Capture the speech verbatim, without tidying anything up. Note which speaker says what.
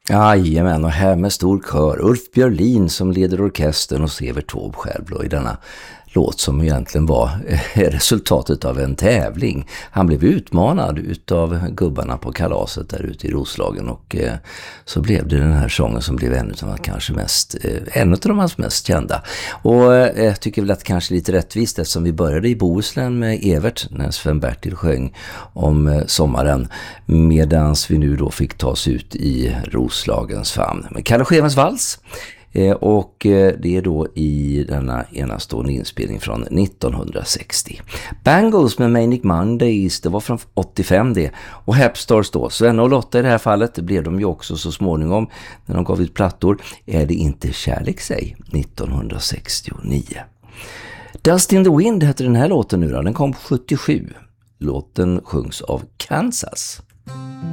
Speaker 1: Jajamän, och här med stor kör. Ulf Björlin som leder orkestern och Evert Taube själv då i denna låt som egentligen var resultatet av en tävling. Han blev utmanad utav gubbarna på kalaset där ute i Roslagen, och eh, så blev det den här sången som blev en av kanske mest eh, en av de hans mest kända. Och eh, jag tycker väl att kanske lite rättvist, eftersom vi började i Bohuslän med Evert när Sven-Bertil sjöng om eh, sommaren, medans vi nu då fick ta oss ut i Roslagens famn med Kalle Schewens vals. Eh, och eh, det är då i denna enastående inspelning från nittonhundrasextio. Bangles med Manic Mondays, det var från åttiofem det. Och Hepstars då, Sven och Lotta i det här fallet, det blev de ju också så småningom när de gav ut plattor. Är det inte kärlek sig? nittonhundrasextionio. Dust in the Wind heter den här låten nu då, den kom sjuttiosju. Låten sjungs av Kansas.